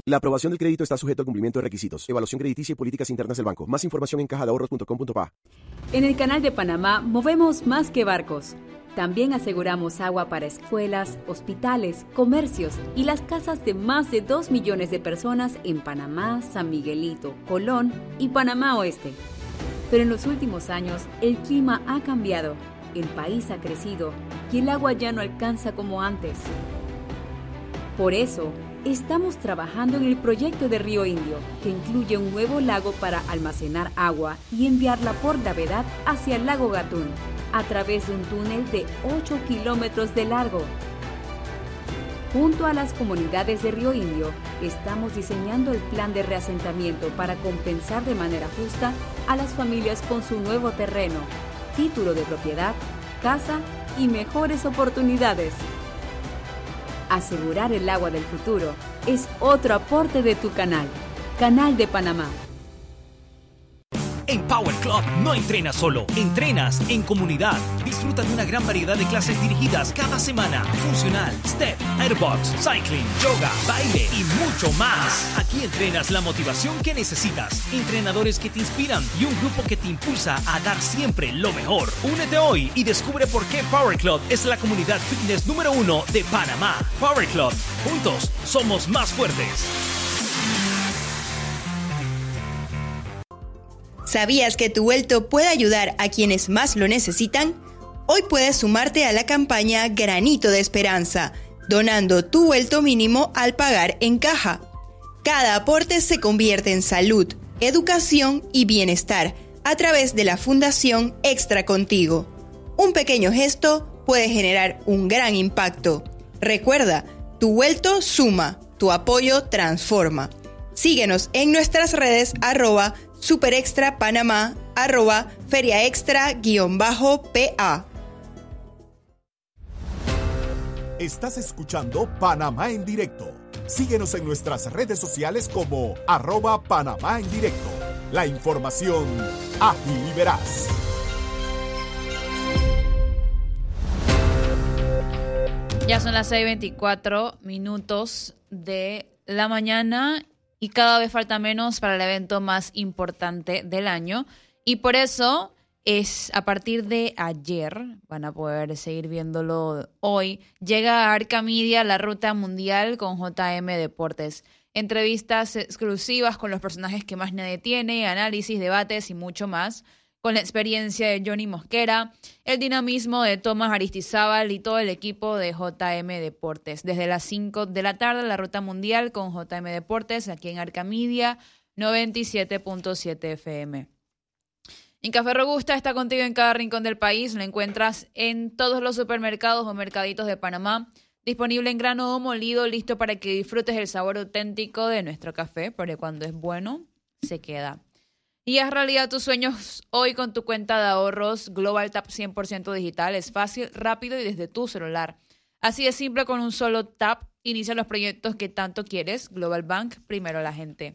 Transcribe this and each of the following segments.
La aprobación del crédito está sujeto al cumplimiento de requisitos, evaluación crediticia y políticas internas del banco. Más información en cajadeahorros.com.pa. En el Canal de Panamá movemos más que barcos. También aseguramos agua para escuelas, hospitales, comercios y las casas de más de 2 millones de personas en Panamá, San Miguelito, Colón y Panamá Oeste. Pero en los últimos años, el clima ha cambiado, el país ha crecido y el agua ya no alcanza como antes. Por eso, estamos trabajando en el proyecto de Río Indio, que incluye un nuevo lago para almacenar agua y enviarla por gravedad hacia el lago Gatún, a través de un túnel de 8 kilómetros de largo. Junto a las comunidades de Río Indio, estamos diseñando el plan de reasentamiento para compensar de manera justa a las familias con su nuevo terreno, título de propiedad, casa y mejores oportunidades. Asegurar el agua del futuro es otro aporte de tu canal, Canal de Panamá. En Power Club no entrenas solo, entrenas en comunidad. Disfruta de una gran variedad de clases dirigidas cada semana. Funcional, step, airbox, cycling, yoga, baile y mucho más. Aquí entrenas la motivación que necesitas, entrenadores que te inspiran y un grupo que te impulsa a dar siempre lo mejor. Únete hoy y descubre por qué Power Club es la comunidad fitness número 1 de Panamá. Power Club, juntos somos más fuertes. ¿Sabías que tu vuelto puede ayudar a quienes más lo necesitan? Hoy puedes sumarte a la campaña Granito de Esperanza, donando tu vuelto mínimo al pagar en caja. Cada aporte se convierte en salud, educación y bienestar a través de la Fundación Extra Contigo. Un pequeño gesto puede generar un gran impacto. Recuerda, tu vuelto suma, tu apoyo transforma. Síguenos en nuestras redes @superextra Panamá, @feriaextra_PA. Estás escuchando Panamá en Directo. Síguenos en nuestras redes sociales como @Panamá en Directo. La información ágil y veraz. Ya son las 6:24 de la mañana. Y cada vez falta menos para el evento más importante del año. Y por eso es a partir de ayer, van a poder seguir viéndolo hoy, llega a Arca Media la Ruta Mundial con JM Deportes. Entrevistas exclusivas con los personajes que más nadie tiene, análisis, debates y mucho más. Con la experiencia de Johnny Mosquera, el dinamismo de Tomás Aristizábal y todo el equipo de JM Deportes. Desde las 5 de la tarde, la Ruta Mundial con JM Deportes, aquí en Arca Media, 97.7 FM. En Café Robusta está contigo en cada rincón del país. Lo encuentras en todos los supermercados o mercaditos de Panamá. Disponible en grano o molido, listo para que disfrutes el sabor auténtico de nuestro café, porque cuando es bueno, se queda. Y haz realidad tus sueños hoy con tu cuenta de ahorros Global Tap 100% digital. Es fácil, rápido y desde tu celular. Así de simple, con un solo tap, inicia los proyectos que tanto quieres. Global Bank, primero la gente.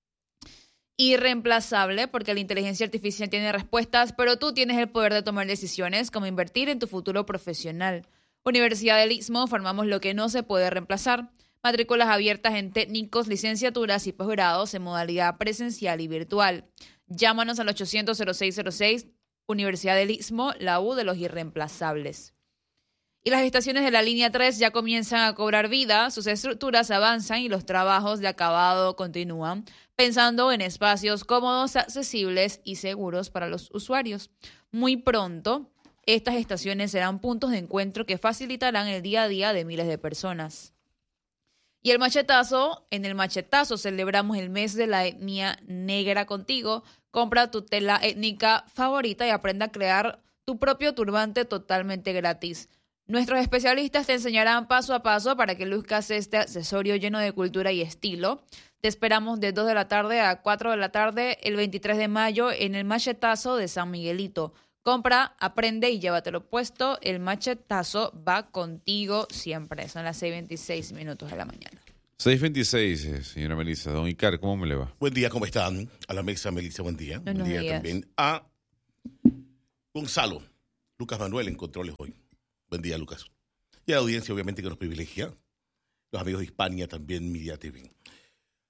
Irreemplazable, porque la inteligencia artificial tiene respuestas, pero tú tienes el poder de tomar decisiones, como invertir en tu futuro profesional. Universidad del Istmo, formamos lo que no se puede reemplazar. Matrículas abiertas en técnicos, licenciaturas y posgrados en modalidad presencial y virtual. Llámanos al 800-0606, Universidad del Istmo, la U de los irreemplazables. Y las estaciones de la línea 3 ya comienzan a cobrar vida, sus estructuras avanzan y los trabajos de acabado continúan, pensando en espacios cómodos, accesibles y seguros para los usuarios. Muy pronto, estas estaciones serán puntos de encuentro que facilitarán el día a día de miles de personas. Y en el machetazo celebramos el mes de la etnia negra contigo. Compra tu tela étnica favorita y aprenda a crear tu propio turbante totalmente gratis. Nuestros especialistas te enseñarán paso a paso para que luzcas este accesorio lleno de cultura y estilo. Te esperamos de 2 de la tarde a 4 de la tarde el 23 de mayo en el machetazo de San Miguelito. Compra, aprende y llévatelo puesto. El machetazo va contigo siempre. Son las 6:26 de la mañana. 6:26, señora Melissa. Don Icar, ¿cómo me le va? Buen día, ¿cómo están? A la mesa, Melissa, buen día. Buenos buen día días. también a Gonzalo, Lucas Manuel en controles hoy. Buen día, Lucas. Y a la audiencia, obviamente, que nos privilegia. Los amigos de Hispania también, Media TV.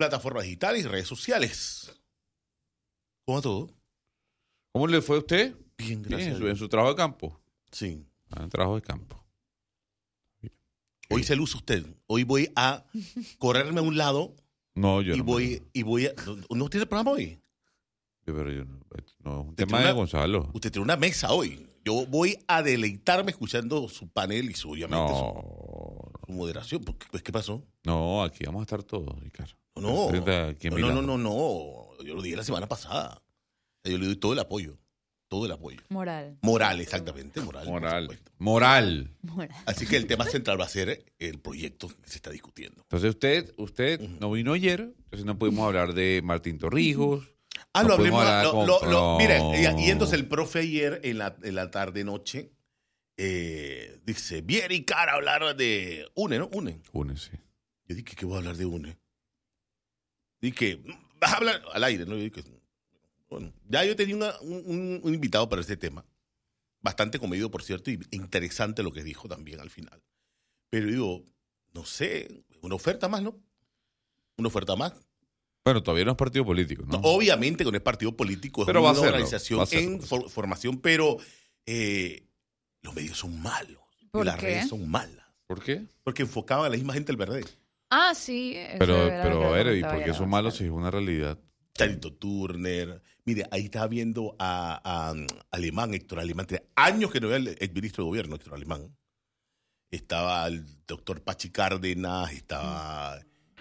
plataformas digitales y redes sociales. ¿Cómo va todo? ¿Cómo le fue a usted? Bien, Bien, gracias. en su trabajo de campo. Sí. En trabajo de campo. Hoy se luce usted. Hoy voy a correrme a un lado No, yo y no. voy a... ¿No tiene programa hoy? Pero yo no. No, es un Usted tema tiene de una- Gonzalo. Usted tiene una mesa hoy. Yo voy a deleitarme escuchando su panel y obviamente No, su moderación. ¿Qué pasó? no, aquí vamos a estar todos, Ricardo. No, Presenta aquí en mi no, lado. no. Yo lo dije la semana pasada. Yo le doy todo el apoyo. Todo el apoyo. Moral. Moral, exactamente. Moral. por Moral. supuesto. Moral. Así que el tema central va a ser el proyecto que se está discutiendo. Entonces usted no vino ayer, entonces no pudimos hablar de Martín Torrijos. Ah, no lo pudimos hablemos. hablar con- no. Mire, yéndose el profe ayer en la tarde-noche, dice, bien y cara hablar de UNE, ¿no? UNE. Únese. Yo dije, ¿qué voy a hablar de UNE? Dije, vas a hablar al aire, ¿no? Yo dije, bueno, ya yo tenía un invitado para este tema, bastante comedido, por cierto, y interesante lo que dijo también al final. Pero digo, no sé, una oferta más, ¿no? Una oferta más. Bueno, todavía no es partido político, ¿no? No, obviamente con el partido político es Pero una va a hacerlo, organización va a hacerlo, en formación, pero los medios son malos. ¿Por las qué? redes son malas. ¿Por qué? Porque enfocaban a la misma gente del verde. Ah, sí. eso Pero era lo que a ver, ¿y comentaba por ya qué la son malos Gonzalo. si es una realidad? Charito Turner. Mire, ahí estaba viendo a Alemán, Héctor Alemán. Tenía años que no veía el ministro de gobierno, Héctor Alemán. Estaba el doctor Pachi Cárdenas, estaba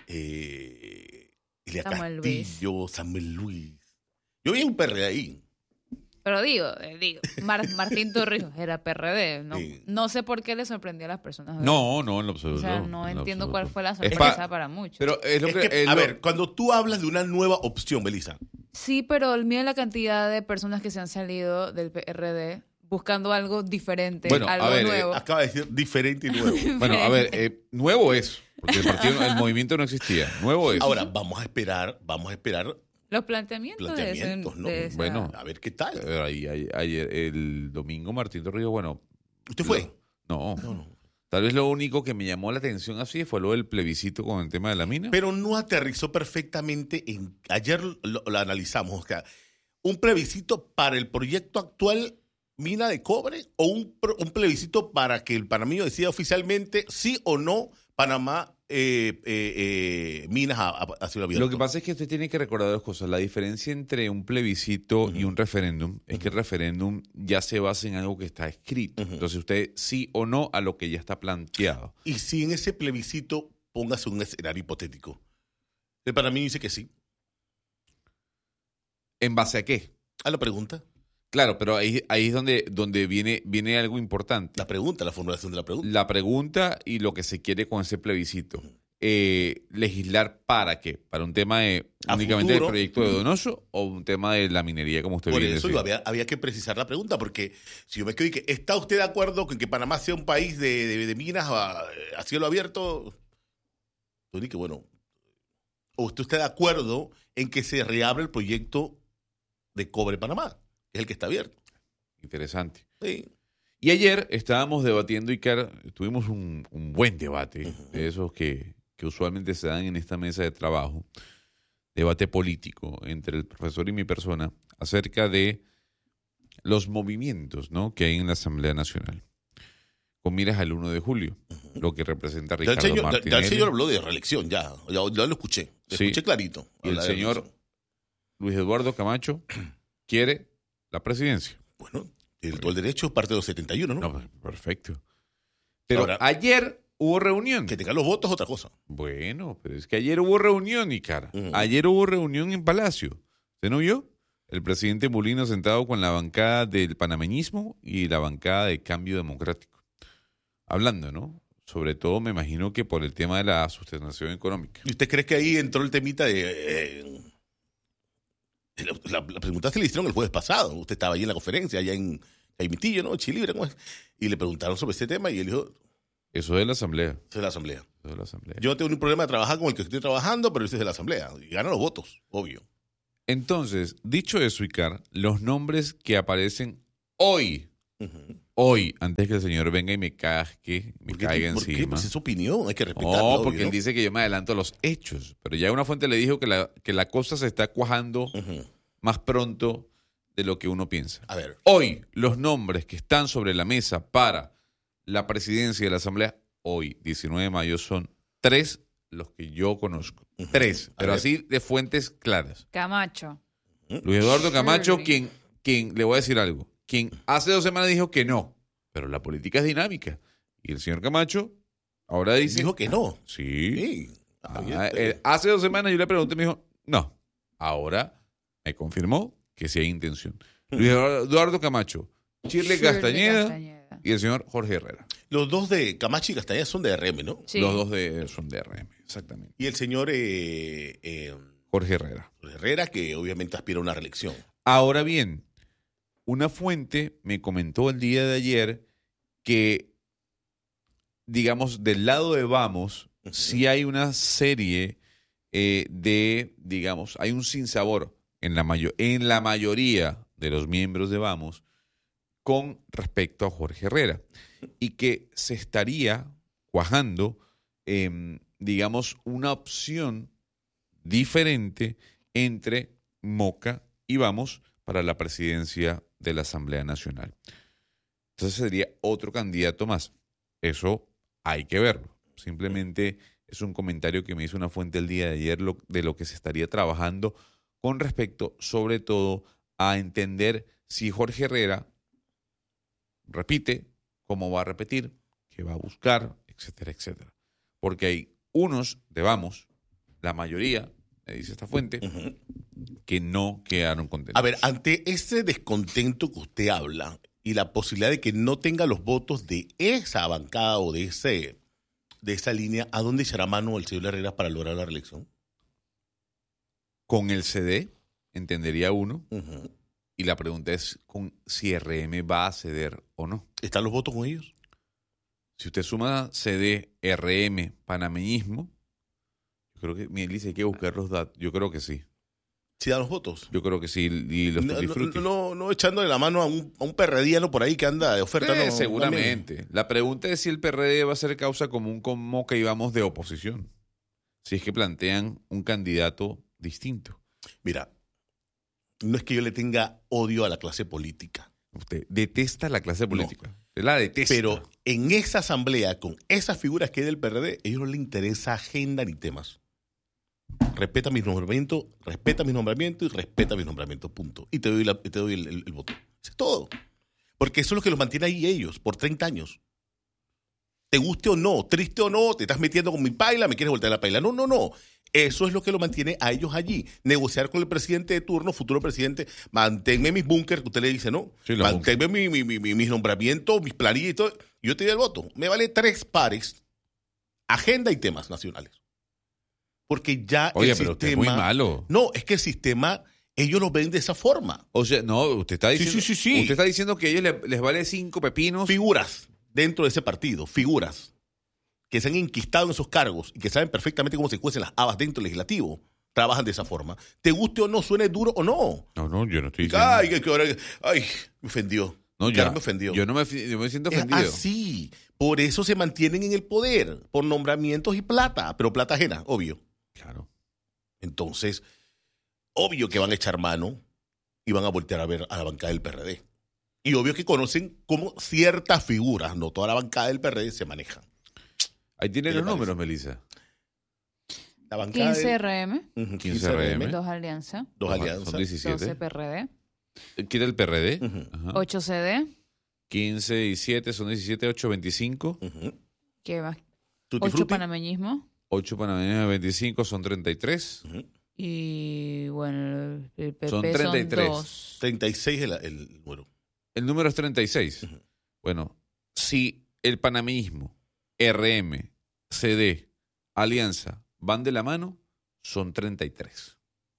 Elia Samuel Castillo, Samuel Luis. Yo vi un PRD ahí. Pero digo, Martín Torrijos era PRD. No, Sí. no sé por qué le sorprendió a las personas. No, en lo O absoluto. sea, en no lo entiendo absoluto. cuál fue la Es sorpresa para muchos. Pero es lo Es que... que, es a lo- ver, cuando tú hablas de una nueva opción, Belisa, Sí, pero mira la cantidad de personas que se han salido del PRD buscando algo diferente, Bueno, algo a ver, nuevo. acaba de decir diferente y nuevo. Bueno, a ver, nuevo es, porque el movimiento no existía. Nuevo es. Ahora, vamos a esperar Los planteamientos, planteamientos, ¿no? de esa- Bueno. a ver qué tal. Ayer, el domingo, Martín Torrijos, bueno... ¿Usted fue? No. No. Tal vez lo único que me llamó la atención así fue lo del plebiscito con el tema de la mina. Pero no aterrizó perfectamente en... Ayer lo analizamos, o sea, un plebiscito para el proyecto actual mina de cobre o un plebiscito para que el panameño decida oficialmente sí o no Panamá minas a cielo abierto. Lo que pasa es que usted tiene que recordar dos cosas. La diferencia entre un plebiscito y un referéndum es que el referéndum ya se basa en algo que está escrito. Entonces usted sí o no a lo que ya está planteado. Y si en ese plebiscito póngase un escenario hipotético. El panameño dice que sí. ¿En base a qué? A la pregunta. Claro, pero ahí es donde viene algo importante. La formulación de la pregunta. La pregunta y lo que se quiere con ese plebiscito. ¿Legislar para qué? ¿Para un tema A únicamente futuro. del proyecto de Donoso o un tema de la minería, como usted Por viene eso diciendo? había que precisar la pregunta, porque si yo me quedo y que ¿está usted de acuerdo con que Panamá sea un país de minas a cielo abierto? Yo dije, bueno, ¿o usted está de acuerdo en que se reabra el proyecto de Cobre Panamá? Que es el que está abierto. Interesante. Sí. Y ayer estábamos debatiendo, Icar, tuvimos un buen debate, de esos que usualmente se dan en esta mesa de trabajo, debate político entre el profesor y mi persona, acerca de los movimientos, ¿no?, que hay en la Asamblea Nacional, con miras al 1 de julio, lo que representa Ya Ricardo el Martinelli. señor habló de reelección, ya lo escuché. Lo Sí. escuché clarito. Y el hablar de señor reelección. Luis Eduardo Camacho quiere la presidencia. Bueno, todo el derecho es parte de los 71, ¿no? No, pues, perfecto. Pero Ahora- ayer hubo reunión. Que tenga los votos es otra cosa. Bueno, pero es que ayer hubo reunión, Icar. Ujú. Ayer hubo reunión en Palacio. ¿Usted no vio? El presidente Molino sentado con la bancada del panameñismo y la bancada de Cambio Democrático. Hablando, ¿no? Sobre todo, me imagino que por el tema de la sustentación económica. ¿Y usted cree que ahí entró el temita de... la pregunta se le hicieron el jueves pasado. Usted estaba ahí en la conferencia, allá en Caimitillo, ¿no? Chilibre, ¿cómo es? Y le preguntaron sobre este tema y él dijo, Eso es de la Asamblea. eso es la asamblea. Eso es de la Asamblea. Yo no tengo ningún problema de trabajar con el que estoy trabajando, pero ese es de la asamblea. Y ganan los votos, obvio. Entonces, dicho eso, Icar, los nombres que aparecen hoy Hoy, antes que el señor venga y me casque, me ¿Por qué? caiga ¿Por qué? encima. Pues es su opinión, hay que respetarla. No, obvio, porque él dice que yo me adelanto a los hechos. Pero ya una fuente le dijo que la cosa se está cuajando más pronto de lo que uno piensa. A ver. Hoy, los nombres que están sobre la mesa para la presidencia de la Asamblea, hoy, 19 de mayo, son 3 los que yo conozco. 3, pero así de fuentes claras. Camacho. Luis Eduardo Camacho, Shirley. quien, le voy a decir algo, quien hace 2 semanas dijo que no, pero la política es dinámica. Y el señor Camacho ahora dice... Dijo que no. Sí. Sí. Hace 2 semanas yo le pregunté y me dijo, no. Ahora me confirmó que sí hay intención. Luis Eduardo Camacho, Shirley Castañeda y el señor Jorge Herrera. Los dos de Camacho y Castañeda son de RM, ¿no? Sí. Los dos son de RM, exactamente. Y el señor Jorge Herrera. Herrera, que obviamente aspira a una reelección. Ahora bien, una fuente me comentó el día de ayer que, digamos, del lado de Vamos, sí hay una serie digamos, hay un sinsabor en la mayoría de los miembros de Vamos con respecto a Jorge Herrera y que se estaría cuajando, digamos, una opción diferente entre Moca y Vamos para la presidencia de la Asamblea Nacional. Entonces sería otro candidato más. Eso hay que verlo. Simplemente es un comentario que me hizo una fuente el día de ayer de lo que se estaría trabajando con respecto, sobre todo, a entender si Jorge Herrera repite, cómo va a repetir, qué va a buscar, etcétera, etcétera. Porque hay unos de Vamos, la mayoría, me dice esta fuente, que no quedaron contentos. A ver, ante ese descontento que usted habla y la posibilidad de que no tenga los votos de esa bancada o de esa línea, ¿a dónde echará mano el señor Herrera para lograr la reelección? Con el CD, entendería uno, y la pregunta es si RM va a ceder o no. ¿Están los votos con ellos? Si usted suma CD, RM, panameñismo, yo creo que, Melissa, hay que buscar los datos. Yo creo que sí. ¿Sí dan los votos? Yo creo que sí. Y los no echándole la mano a un perrediano por ahí que anda de oferta. No, seguramente. También. La pregunta es si el PRD va a ser causa común con Moca y Vamos de oposición. Si es que plantean un candidato distinto. Mira, no es que yo le tenga odio a la clase política. Usted detesta la clase política. No. Usted la detesta. Pero en esa asamblea, con esas figuras que hay del PRD, a ellos no les interesa agenda ni temas. Respeta mis nombramientos y respeta mis nombramientos, punto. Y te doy el voto. Eso es todo. Porque eso es lo que los mantiene ahí ellos, por 30 años. Te guste o no, triste o no, te estás metiendo con mi paila, me quieres voltear la paila. No. Eso es lo que lo mantiene a ellos allí. Negociar con el presidente de turno, futuro presidente, manténme mis búnker, que usted le dice, ¿no? Sí, manténme mis nombramientos, mis planillas y todo. Yo te doy el voto. Me vale 3 pares, agenda y temas nacionales. Porque ya Oye, el pero sistema... usted es muy malo. No, es que el sistema, ellos lo ven de esa forma. O sea, no, usted está diciendo... Sí. Usted está diciendo que a ellos les vale 5 pepinos. Figuras dentro de ese partido, figuras que se han enquistado en esos cargos y que saben perfectamente cómo se cuecen las habas dentro del legislativo, trabajan de esa forma. Te guste o no, suene duro o no. No, yo no estoy diciendo... Ay, me ofendió. No, me ofendió. Yo no me siento ofendido. Es así. Por eso se mantienen en el poder, por nombramientos y plata, pero plata ajena, obvio. Claro. Entonces, obvio que van a echar mano y van a voltear a ver a la bancada del PRD. Y obvio que conocen cómo ciertas figuras, no toda la bancada del PRD, se manejan. Ahí tienen los números, Melissa. La bancada 15 RM. 15 RM. 2 alianzas. 2 alianzas. Son 17. 12 PRD. ¿Quién es el PRD? 8 CD. 15 y 7 son 17, 8, 25. ¿Qué más? 8 8 panameñismo. 8 panameñismo, 25 son 33. Y bueno, el PP son 33. Son 2. 36 el número. El número es 36. Bueno, si el panameísmo, RM, CD, Alianza van de la mano, son 33.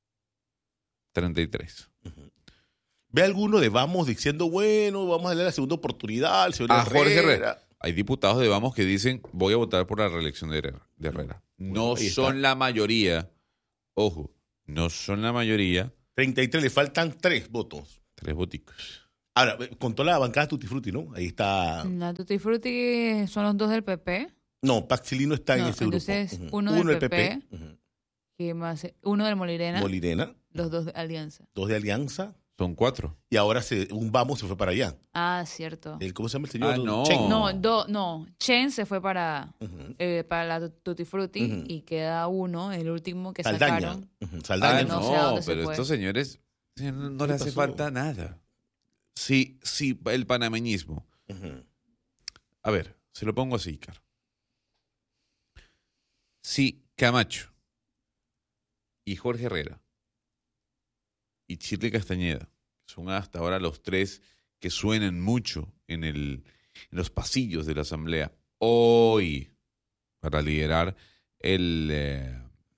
33. ¿Ve alguno de Vamos diciendo, bueno, vamos a darle la segunda oportunidad al señor Jorge Herrera? Hay diputados de Vamos que dicen, voy a votar por la reelección de Herrera. No son la mayoría. Ojo, no son la mayoría. 33, le faltan 3 votos. 3 voticos. Ahora, con toda la bancada Tutti Frutti, ¿no? Ahí está... La Tutti Frutti son los dos del PP. No, Paxilino está en ese grupo. Entonces, uno del PP. ¿Qué más? Uno del Molirena. Los dos de Alianza. 2 de Alianza. Son 4. Y ahora un Vamos se fue para allá. Ah, cierto. ¿Cómo se llama el señor? No. Chen. No. Chen se fue para la Tutti Frutti y queda uno, el último que Saldaña. sacaron. Saldaña. no sé a dónde se pero fue. estos señores no les hace falta nada. Sí, el panameñismo. A ver, se lo pongo así, Car. Si Camacho y Jorge Herrera y Shirley Castañeda son hasta ahora los 3 que suenan mucho en los pasillos de la Asamblea hoy para liderar el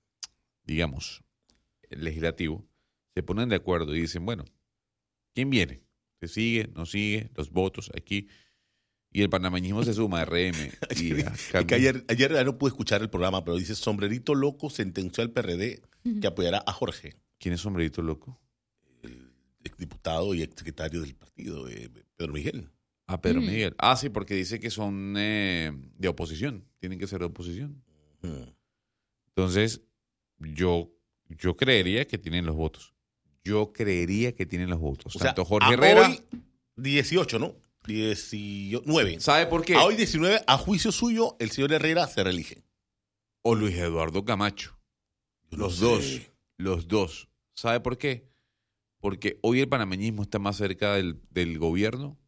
legislativo, se ponen de acuerdo y dicen, bueno, ¿quién viene? ¿Se sigue? ¿No sigue? Los votos aquí. Y el panameñismo se suma a RM. Que ayer no pude escuchar el programa, pero dice, Sombrerito Loco sentenció al PRD que apoyará a Jorge. ¿Quién es Sombrerito Loco? El exdiputado y exsecretario del partido, Pedro Miguel. Ah, Pedro Miguel. Sí, porque dice que son de oposición. Tienen que ser de oposición. Entonces, yo creería que tienen los votos. O sea, tanto Jorge Herrera... Hoy 18, ¿no? 19. ¿Sabe por qué? A hoy 19, a juicio suyo, el señor Herrera se reelige. O Luis Eduardo Camacho. Los dos. ¿Sabe por qué? Porque hoy el panameñismo está más cerca del gobierno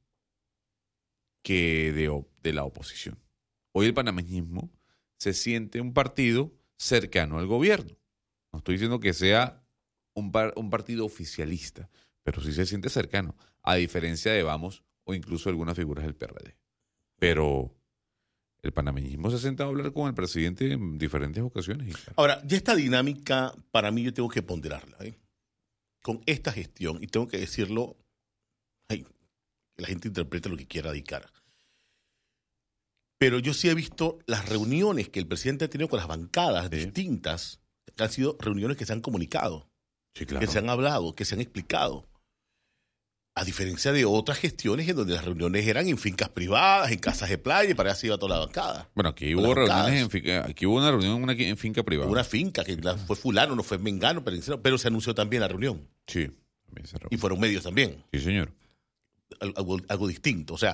que de la oposición. Hoy el panameñismo se siente un partido cercano al gobierno. No estoy diciendo que sea un partido oficialista, pero sí se siente cercano, a diferencia de Vamos o incluso algunas figuras del PRD. Pero el panameñismo se ha sentado a hablar con el presidente en diferentes ocasiones. Ahora, ya esta dinámica, para mí, yo tengo que ponderarla. Con esta gestión, y tengo que decirlo, que la gente interprete lo que quiera de cara. Pero yo sí he visto las reuniones que el presidente ha tenido con las bancadas distintas, que han sido reuniones que se han comunicado, que se han hablado, que se han explicado. A diferencia de otras gestiones en donde las reuniones eran en fincas privadas, en casas de playa, y para allá se iba toda la bancada. Bueno, aquí hubo reuniones aquí hubo una reunión en finca privada. Una finca, que fue fulano, no fue mengano, pero se anunció también la reunión. Sí, también se reunió. Y fueron medios también. Sí, señor. Algo distinto. O sea,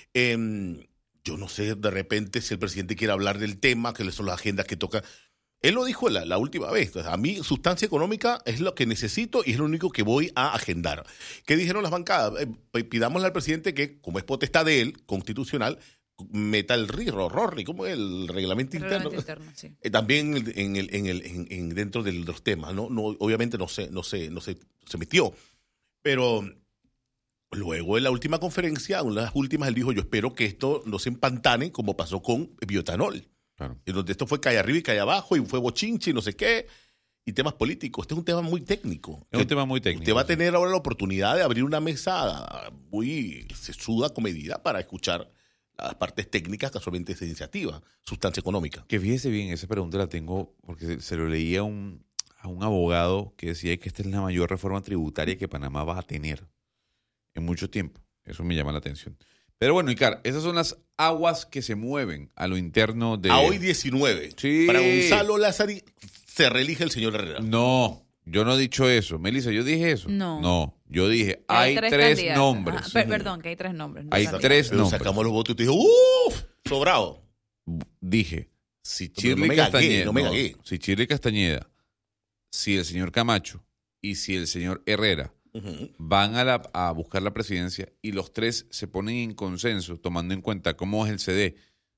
yo no sé de repente si el presidente quiere hablar del tema, que son las agendas que toca. Él lo dijo la última vez. A mí, sustancia económica es lo que necesito y es lo único que voy a agendar. ¿Qué dijeron las bancadas? Pidámosle al presidente que, como es potestad de él, constitucional, meta el RORRI, como el reglamento interno. Sí. También dentro de los temas. No, obviamente no se metió. Pero luego en la última conferencia, en las últimas, él dijo, yo espero que esto no se empantane como pasó con bioetanol. Claro. Y donde esto fue calle arriba y calle abajo, y fue bochinche y no sé qué, y temas políticos. Este es un tema muy técnico. Es un tema muy técnico. Usted va a tener ahora la oportunidad de abrir una mesa muy sesuda, comedida, para escuchar las partes técnicas casualmente de esa iniciativa, sustancia económica. Que fíjese bien, esa pregunta la tengo porque se lo leí a un abogado que decía que esta es la mayor reforma tributaria que Panamá va a tener en mucho tiempo. Eso me llama la atención. Pero bueno, Icar, esas son las aguas que se mueven a lo interno de... A hoy 19. Sí. Para Gonzalo Lázari se reelige el señor Herrera. No, yo no he dicho eso. Melissa, ¿yo dije eso? No. Yo dije, hay tres nombres. Ajá, perdón, que hay 3 nombres. Hay 3 Pero nombres. sacamos los votos y te dijo, ¡uff! Sobrado. Dije, si Pero Shirley Castañeda... no me gagué. Si Shirley Castañeda, si el señor Camacho y si el señor Herrera van a buscar la presidencia y los 3 se ponen en consenso, tomando en cuenta cómo es el CD,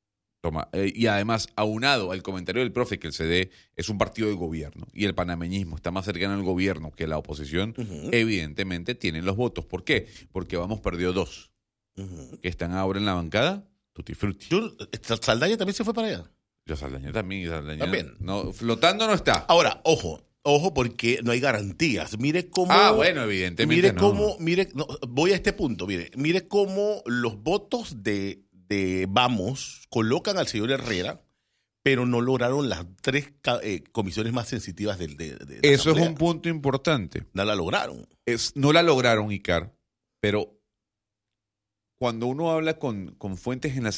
y además aunado al comentario del profe que el CD es un partido de gobierno y el panameñismo está más cercano al gobierno que la oposición, evidentemente tienen los votos. ¿Por qué? Porque Vamos perdió 2 que están ahora en la bancada, Tutti Frutti. Saldaña también se fue para allá. Yo Saldaña también. También. No, flotando no está. Ahora, ojo, porque no hay garantías. Mire cómo... bueno, evidentemente mire no. cómo, voy a este punto, mire cómo los votos de Vamos colocan al señor Herrera, pero no lograron las 3 comisiones más sensitivas de Eso Asamblea. es un punto importante. No la lograron. No la lograron, Icar, pero cuando uno habla con fuentes en la